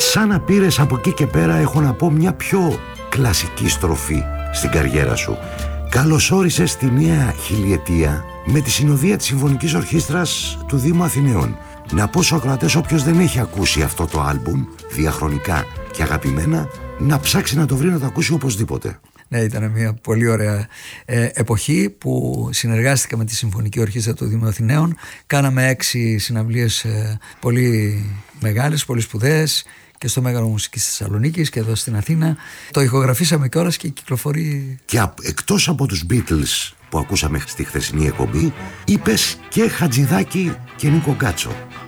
σαν να πήρες από εκεί και πέρα, έχω να πω, μια πιο κλασική στροφή στην καριέρα σου. Καλώς όρισες στη νέα χιλιετία με τη συνοδεία της Συμφωνικής Ορχήστρας του Δήμου Αθηναίων. Να πω στους ακροατές, όποιος δεν έχει ακούσει αυτό το άλμπουμ διαχρονικά και αγαπημένα, να ψάξει να το βρει, να το ακούσει οπωσδήποτε. Ναι, ήταν μια πολύ ωραία εποχή που συνεργάστηκα με τη Συμφωνική Ορχήστρα του Δήμου Αθηναίων. Κάναμε 6 συναυλίες πολύ μεγάλες, πολύ σπουδαίες, και στο Μέγαρο Μουσικής της Θεσσαλονίκης και εδώ στην Αθήνα. Το ηχογραφήσαμε κιόλας και κυκλοφορεί. Και εκτός από τους Beatles που ακούσαμε στη χθεσινή εκπομπή, είπες και Χατζηδάκη και Νίκο Γκάτσο.